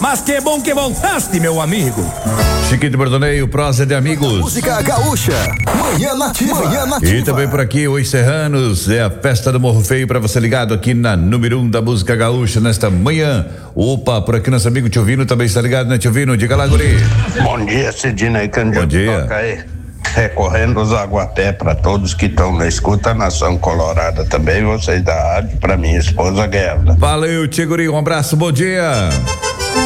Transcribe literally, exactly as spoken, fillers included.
Mas que bom que voltaste, meu amigo. Chiquito Bordoneio, prosa de amigos. Música gaúcha, manhã nativa. Manhã nativa. E também por aqui, os Serranos, é a festa do Morro Feio para você ligado aqui na número um da música gaúcha nesta manhã. Opa, por aqui nosso amigo Tiovino também está ligado, né, Tiovino? Diga lá, guri. Bom dia, Cidinei Candido. Bom dia. Toca aí. Recorrendo os aguaté para todos que estão na escuta, Nação Colorada também, vocês da rádio, para minha esposa Guerra. Valeu, Tiguri, um abraço, bom dia.